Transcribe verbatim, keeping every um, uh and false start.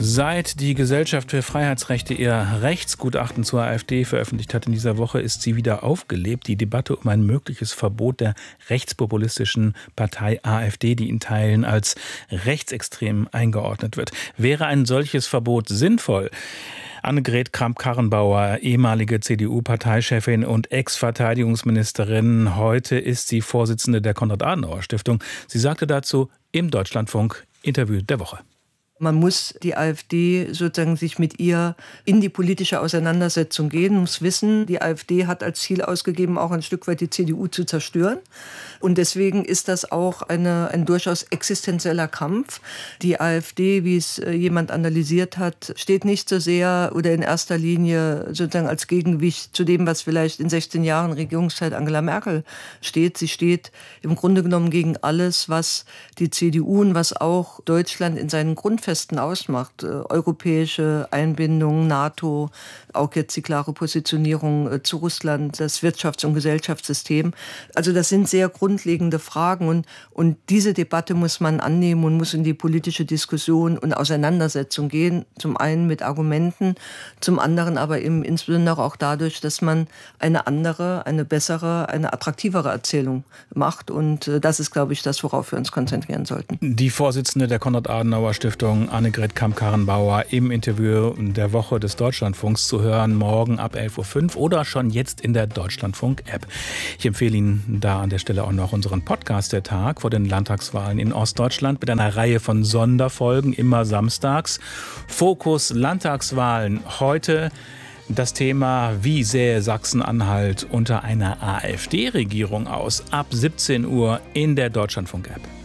Seit die Gesellschaft für Freiheitsrechte ihr Rechtsgutachten zur AfD veröffentlicht hat in dieser Woche, ist sie wieder aufgelebt. Die Debatte um ein mögliches Verbot der rechtspopulistischen Partei AfD, die in Teilen als rechtsextrem eingeordnet wird. Wäre ein solches Verbot sinnvoll? Annegret Kramp-Karrenbauer, ehemalige C D U-Parteichefin und Ex-Verteidigungsministerin. Heute ist sie Vorsitzende der Konrad-Adenauer-Stiftung. Sie sagte dazu im Deutschlandfunk-Interview der Woche. Man muss die AfD sozusagen sich mit ihr in die politische Auseinandersetzung gehen, muss wissen, die AfD hat als Ziel ausgegeben, auch ein Stück weit die C D U zu zerstören. Und deswegen ist das auch eine, ein durchaus existenzieller Kampf. Die AfD, wie es jemand analysiert hat, steht nicht so sehr oder in erster Linie sozusagen als Gegengewicht zu dem, was vielleicht in sechzehn Jahren Regierungszeit Angela Merkel steht. Sie steht im Grunde genommen gegen alles, was die C D U und was auch Deutschland in seinen Grundfesten ausmacht. Äh, europäische Einbindung, NATO, auch jetzt die klare Positionierung äh, zu Russland, das Wirtschafts- und Gesellschaftssystem. Also das sind sehr grundlegende Fragen und, und diese Debatte muss man annehmen und muss in die politische Diskussion und Auseinandersetzung gehen. Zum einen mit Argumenten, zum anderen aber eben insbesondere auch dadurch, dass man eine andere, eine bessere, eine attraktivere Erzählung macht. Und äh, das ist, glaube ich, das, worauf wir uns konzentrieren sollten. Die Vorsitzende der Konrad-Adenauer-Stiftung, Annegret Kramp-Karrenbauer, im Interview der Woche des Deutschlandfunks zu hören, morgen ab elf Uhr fünf oder schon jetzt in der Deutschlandfunk-App. Ich empfehle Ihnen da an der Stelle auch noch unseren Podcast der Tag vor den Landtagswahlen in Ostdeutschland mit einer Reihe von Sonderfolgen, immer samstags. Fokus Landtagswahlen heute. Das Thema, wie sähe Sachsen-Anhalt unter einer AfD-Regierung aus? Ab siebzehn Uhr in der Deutschlandfunk-App.